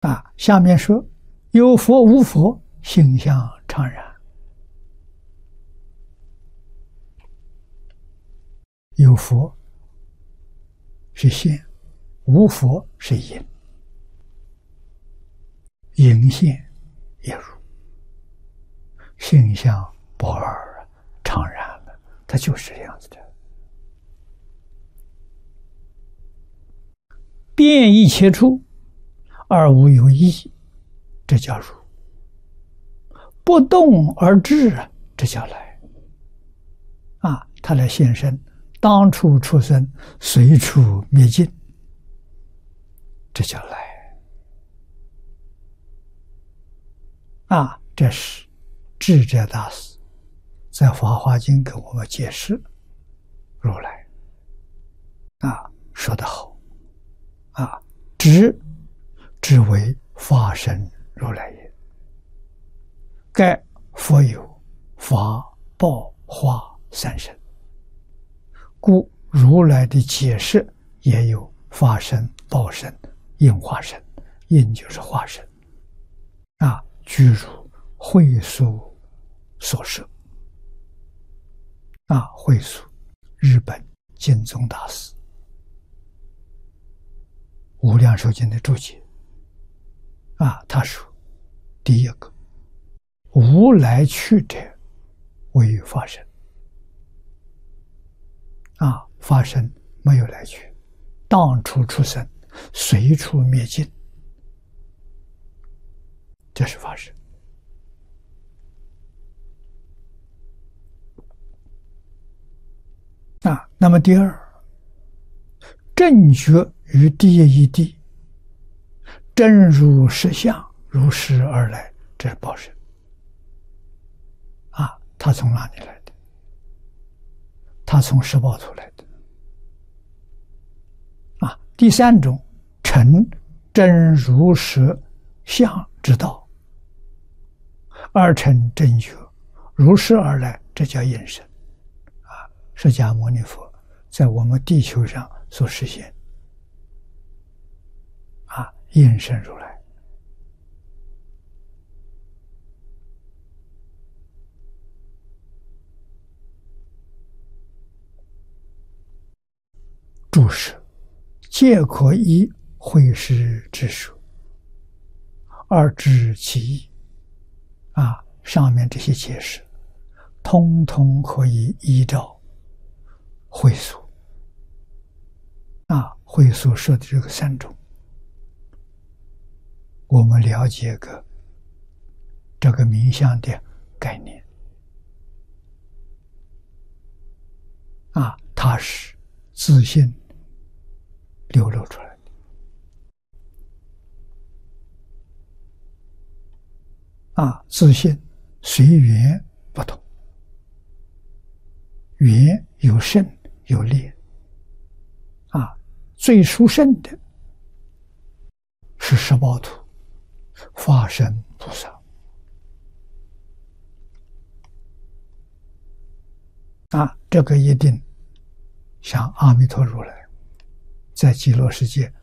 下面说有佛无佛，性相常然。有佛是现，无佛是因，因现也如，性相不二，常然了，它就是这样子的。遍一切处而无有异，这叫如；不动而至，这叫来。他来现身，当处出生，随处灭尽，这叫来。这是智者大师在《法华经》给我们解释如来。说得好。知为法身如来也。盖佛有法、报、化三身，故如来的解释也有法身、报身、应化身。应就是化身。具如会所所设。会所日本净宗大师无量寿经的注解。他说，第一个，无来去者为法身。法身没有来去，当处出生，随处灭尽，这是法身。那么第二，正觉于第一地，真如实相，如实而来，这是报身。他从哪里来的？他从十报土来的。第三种，成真如实相之道，而成正觉，如实而来，这叫应身。释迦牟尼佛在我们地球上所实现。应身如来。注释：皆可依会师之说而知其意。上面这些解释，通通可以依照会所。会所说的这个三种，我们了解这个名相的概念。它是自信流露出来的。自信随缘不同，缘有胜有劣。最殊胜的是十报土法身菩萨。这个一定像阿弥陀如来在极乐世界